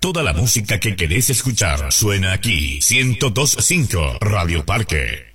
Toda la música que querés escuchar suena aquí. 102.5 Radio Parque.